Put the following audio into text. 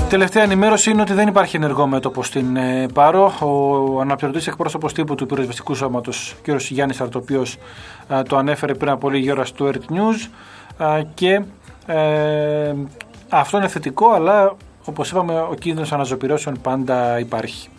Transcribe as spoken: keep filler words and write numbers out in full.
Τελευταία ενημέρωση είναι ότι δεν υπάρχει ενεργό μέτωπο στην ε, Πάρο. Ο αναπληρωτής εκπρόσωπος τύπου του πυροσβεστικού σώματος, κ. Γιάννης Αρτοπίος, ε, το ανέφερε πριν από λίγη ώρα στο Earth News ε, και ε, αυτό είναι θετικό, αλλά όπως είπαμε ο κίνδυνος αναζωπυρώσεων πάντα υπάρχει.